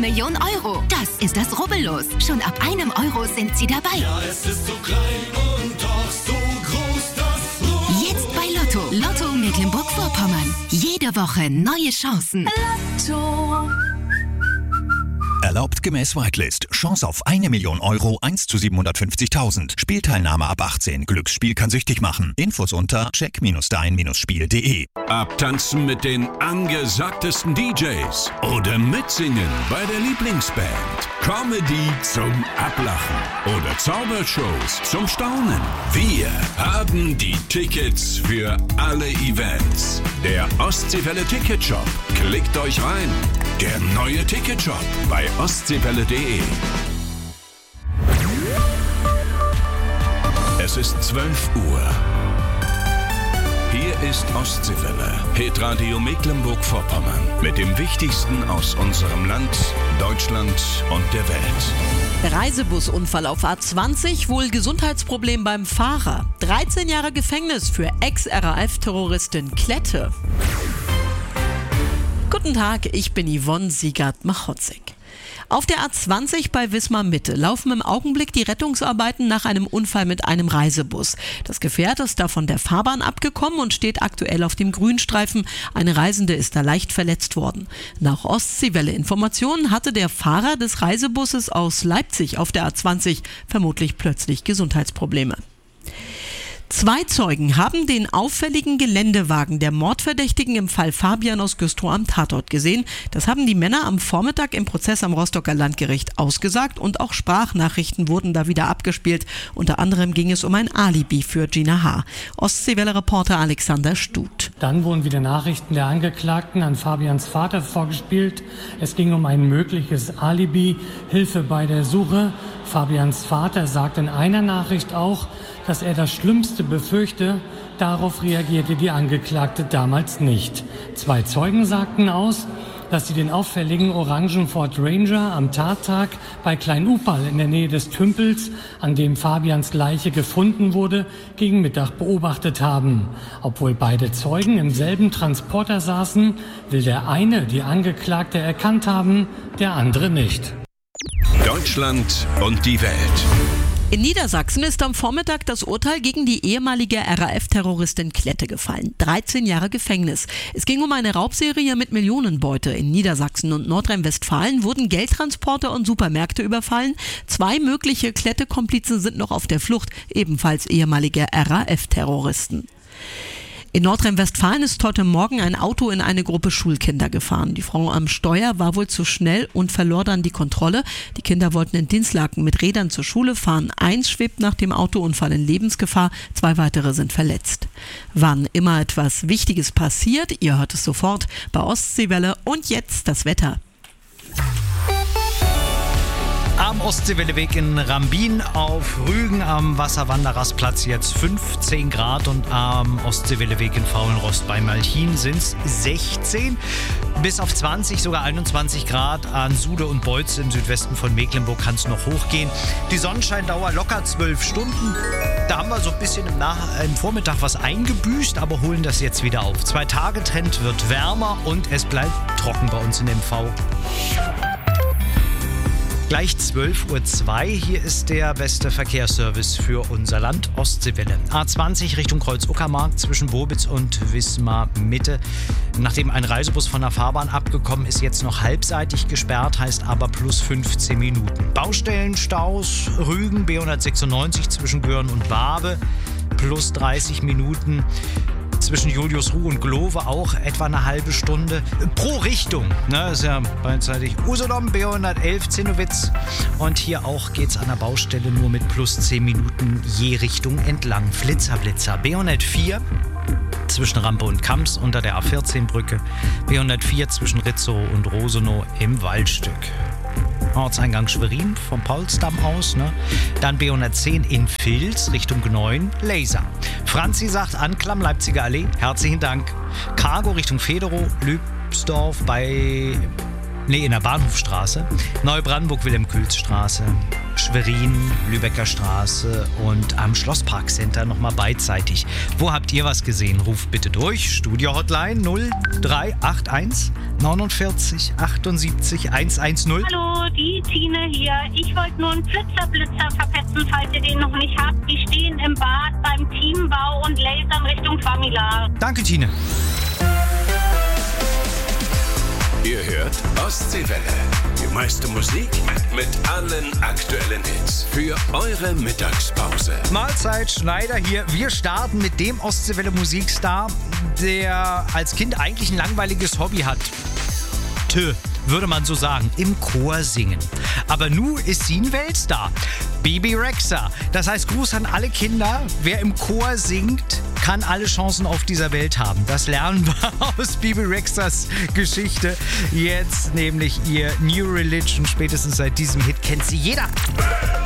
Million Euro. Das ist das Rubbellos. Schon ab 1 Euro sind Sie dabei. Ja, es ist so klein und doch so groß, das Rubbellos. Jetzt bei Lotto. Lotto Mecklenburg-Vorpommern. Jede Woche neue Chancen. Lotto. Erlaubt gemäß Whitelist. Chance auf 1 Million Euro, 1 zu 750.000. Spielteilnahme ab 18. Glücksspiel kann süchtig machen. Infos unter check-dein-spiel.de. Abtanzen mit den angesagtesten DJs oder mitsingen bei der Lieblingsband. Comedy zum Ablachen oder Zaubershows zum Staunen. Wir haben die Tickets für alle Events. Der Ostseewelle Ticketshop. Klickt euch rein. Der neue Ticketshop bei ostseewelle.de. Es ist 12 Uhr. Hier ist Ostseewelle, Hitradio Mecklenburg-Vorpommern. Mit dem Wichtigsten aus unserem Land, Deutschland und der Welt. Reisebusunfall auf A20, wohl Gesundheitsproblem beim Fahrer. 13 Jahre Gefängnis für Ex-RAF-Terroristin Klette. Guten Tag, ich bin Yvonne Siegert-Machotzig. Auf der A20 bei Wismar Mitte laufen im Augenblick die Rettungsarbeiten nach einem Unfall mit einem Reisebus. Das Gefährt ist da von der Fahrbahn abgekommen und steht aktuell auf dem Grünstreifen. Eine Reisende ist da leicht verletzt worden. Nach Ostseewelle-Informationen hatte der Fahrer des Reisebusses aus Leipzig auf der A20 vermutlich plötzlich Gesundheitsprobleme. 2 Zeugen haben den auffälligen Geländewagen der Mordverdächtigen im Fall Fabian aus Güstrow am Tatort gesehen. Das haben die Männer am Vormittag im Prozess am Rostocker Landgericht ausgesagt und auch Sprachnachrichten wurden da wieder abgespielt. Unter anderem ging es um ein Alibi für Gina H. Ostseewelle-Reporter Alexander Stut. Dann wurden wieder Nachrichten der Angeklagten an Fabians Vater vorgespielt. Es ging um ein mögliches Alibi, Hilfe bei der Suche. Fabians Vater sagt in einer Nachricht auch, dass er das Schlimmste befürchte. Darauf reagierte die Angeklagte damals nicht. 2 Zeugen sagten aus, dass sie den auffälligen orangen Ford Ranger am Tattag bei Klein-Upal in der Nähe des Tümpels, an dem Fabians Leiche gefunden wurde, gegen Mittag beobachtet haben. Obwohl beide Zeugen im selben Transporter saßen, will der eine die Angeklagte erkannt haben, der andere nicht. Deutschland und die Welt. In Niedersachsen ist am Vormittag das Urteil gegen die ehemalige RAF-Terroristin Klette gefallen. 13 Jahre Gefängnis. Es ging um eine Raubserie mit Millionenbeute. In Niedersachsen und Nordrhein-Westfalen wurden Geldtransporter und Supermärkte überfallen. 2 mögliche Klette-Komplizen sind noch auf der Flucht, ebenfalls ehemalige RAF-Terroristen. In Nordrhein-Westfalen ist heute Morgen ein Auto in eine Gruppe Schulkinder gefahren. Die Frau am Steuer war wohl zu schnell und verlor dann die Kontrolle. Die Kinder wollten in Dinslaken mit Rädern zur Schule fahren. 1 schwebt nach dem Autounfall in Lebensgefahr, 2 weitere sind verletzt. Wann immer etwas Wichtiges passiert, ihr hört es sofort bei Ostseewelle. Und jetzt das Wetter. Am Ostseewelleweg in Rambin auf Rügen am Wasserwanderersplatz jetzt 15 Grad und am Ostseewelleweg in Faulenrost bei Malchin sind es 16. Bis auf 20, sogar 21 Grad an Sude und Beutz im Südwesten von Mecklenburg kann es noch hochgehen. Die Sonnenscheindauer locker 12 Stunden. Da haben wir so ein bisschen im Vormittag was eingebüßt, aber holen das jetzt wieder auf. 2-Tage-Trend wird wärmer und es bleibt trocken bei uns in MV. Gleich 12.02 Uhr. Hier ist der beste Verkehrsservice für unser Land, Ostseewelle. A20 Richtung Kreuz-Uckermark zwischen Bobitz und Wismar Mitte. Nachdem ein Reisebus von der Fahrbahn abgekommen ist, jetzt noch halbseitig gesperrt, heißt aber plus 15 Minuten. Baustellenstaus, Rügen, B196 zwischen Göhren und Wabe, plus 30 Minuten. Zwischen Juliusruh und Glove auch etwa eine halbe Stunde pro Richtung. Ne, ist ja beidseitig Usedom, B111, Zinnowitz. Und hier auch geht's an der Baustelle nur mit plus 10 Minuten je Richtung entlang. Flitzer, B104 zwischen Rampe und Kamps unter der A14-Brücke. B104 zwischen Ritzow und Rosenow im Waldstück. Ortseingang Schwerin vom Paulsdamm aus, ne? Dann B110 in Vils Richtung Gneuen, Laser. Franzi sagt Anklam, Leipziger Allee, herzlichen Dank. Cargo Richtung Federow, Lübsdorf bei in der Bahnhofstraße, Neubrandenburg, Wilhelm-Kühls-Straße, Schwerin, Lübecker Straße und am Schlossparkcenter nochmal beidseitig. Wo habt ihr was gesehen? Ruft bitte durch. Studio-Hotline 0381 49 78 110. Hallo, die Tine hier. Ich wollte nur einen Flitzer verpetzen, falls ihr den noch nicht habt. Die stehen im Bad beim Teambau und lasern Richtung Famila. Danke, Tine. Ihr hört Ostseewelle. Die meiste Musik mit allen aktuellen Hits. Für eure Mittagspause. Mahlzeit, Schneider hier. Wir starten mit dem Ostseewelle Musikstar, der als Kind eigentlich ein langweiliges Hobby hat. Würde man so sagen, im Chor singen. Aber nun ist sie ein Weltstar. Bebe Rexha. Das heißt, Gruß an alle Kinder. Wer im Chor singt, kann alle Chancen auf dieser Welt haben. Das lernen wir aus Bebe Rexhas Geschichte. Jetzt nämlich ihr New Religion. Spätestens seit diesem Hit kennt sie jeder.